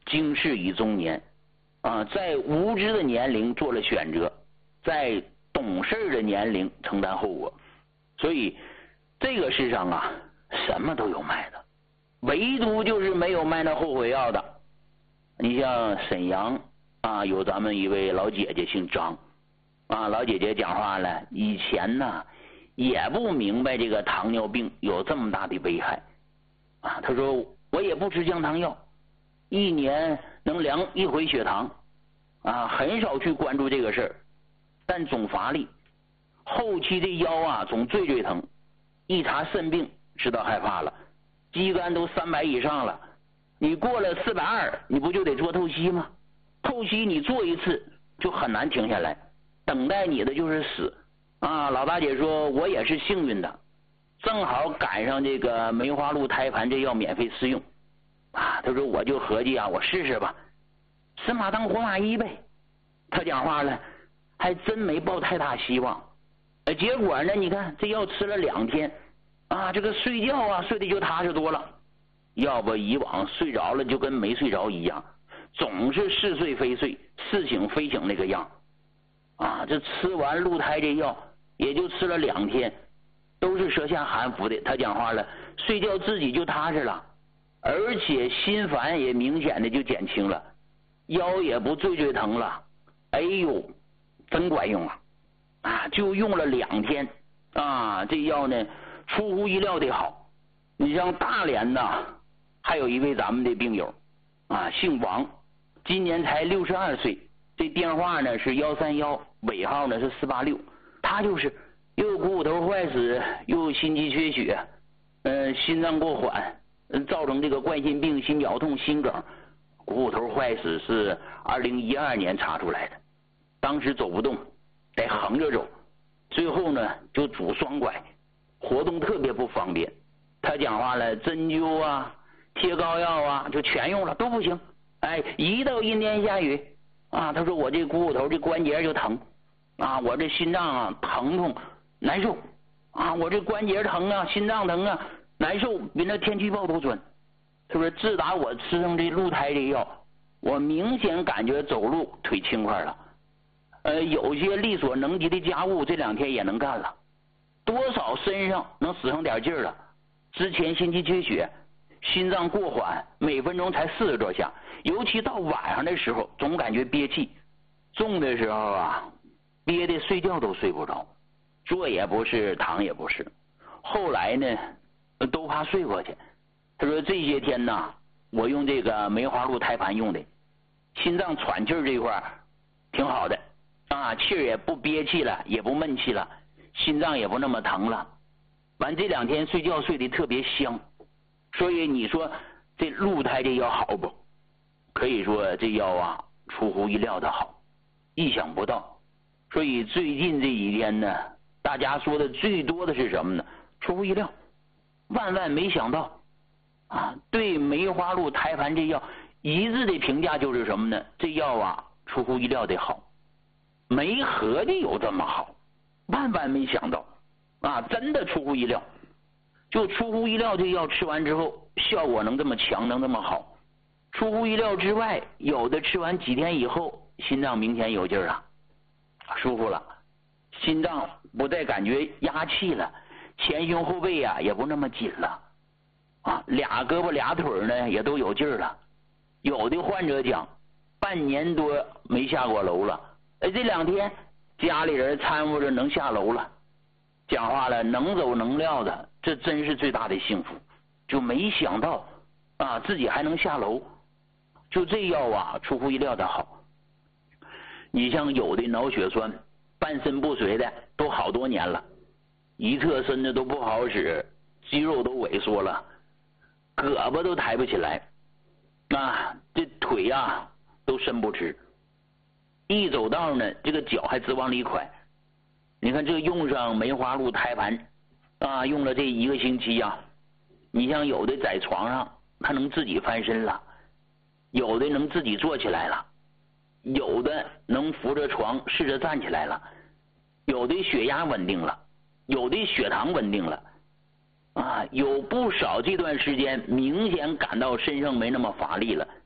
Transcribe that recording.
经世已中年啊，在无知的年龄做了选择，在懂事的年龄承担后果。所以这个世上啊，什么都有卖的，唯独就是没有卖那后悔药的。你像沈阳啊，有咱们一位老姐姐姓张啊，老姐姐讲话了，以前呢也不明白这个糖尿病有这么大的危害啊。她说我也不吃降糖药，一年能量一回血糖啊，很少去关注这个事儿，但总乏力，后期这腰啊总最疼，一查肾病知道害怕了，肌酐都300以上了，你过了420你不就得做透析吗？透析你做一次就很难停下来，等待你的就是死啊。老大姐说我也是幸运的，正好赶上这个梅花鹿胎盘这药免费试用啊。她说我就合计啊，我试试吧，死马当活马医呗。她讲话了，还真没抱太大希望。结果呢，你看这药吃了2天啊，这个睡觉啊睡得就踏实多了。要不以往睡着了就跟没睡着一样，总是似睡非睡，似醒非醒那个样啊。这吃完鹿胎这药也就吃了2天，都是舌下含服的。他讲话了，睡觉自己就踏实了，而且心烦也明显的就减轻了，腰也不最疼了。哎呦，真管用啊！就用了2天啊，这药呢出乎意料的好。你像大连呐，还有一位咱们的病友啊，姓王，今年才62岁，这电话呢是131，尾号呢是486。他就是又有股骨头坏死，又有心肌缺血，心脏过缓，造成这个冠心病、心绞痛、心梗。股骨头坏死是2012年查出来的，当时走不动，得横着走，最后呢就拄双拐，活动特别不方便。他讲话了，针灸啊、贴膏药啊就全用了，都不行。哎，一到阴天下雨啊，他说我这股骨头这关节就疼啊，我这心脏啊疼痛难受啊，我这关节疼啊，心脏疼啊，难受比那天气预报都准。他说自打我吃上这鹿胎这药，我明显感觉走路腿轻快了，有些力所能及的家务这2天也能干了，多少身上能使上点劲儿了。之前心肌缺血，心脏过缓，每分钟才40多下，尤其到晚上的时候总感觉憋气，重的时候啊憋得睡觉都睡不着，坐也不是，躺也不是。后来呢都怕睡过去。他说这些天呢，我用这个梅花鹿胎盘用的，心脏喘气这一块挺好的啊，气儿也不憋气了，也不闷气了，心脏也不那么疼了。完这2天睡觉睡得特别香。所以你说这鹿胎这药好不？可以说这药啊出乎意料的好，意想不到。所以最近这几天呢，大家说的最多的是什么呢？出乎意料，万万没想到啊！对梅花鹿胎盘这药一致的评价就是什么呢？这药啊出乎意料的好，没合计有这么好，万万没想到啊！真的出乎意料，就出乎意料这药吃完之后效果能这么强，能这么好。出乎意料之外，有的吃完几天以后心脏明显有劲儿了，舒服了，心脏不再感觉压气了，前胸后背啊也不那么紧了啊，俩胳膊俩腿呢也都有劲儿了。有的患者讲半年多没下过楼了，这2天家里人掺和着能下楼了，讲话了能走能撂的，这真是最大的幸福。就没想到啊自己还能下楼，就这药啊出乎意料的好。你像有的脑血栓半身不遂的都好多年了，一侧身子都不好使，肌肉都萎缩了，胳膊都抬不起来啊，这腿啊都伸不直，一走道呢这个脚还直往里拐。你看这用上梅花鹿胎盘啊，用了这1个星期啊，你像有的在床上他能自己翻身了，有的能自己坐起来了，有的能扶着床试着站起来了，有的血压稳定了，有的血糖稳定了啊，有不少这段时间明显感到身上没那么乏力了，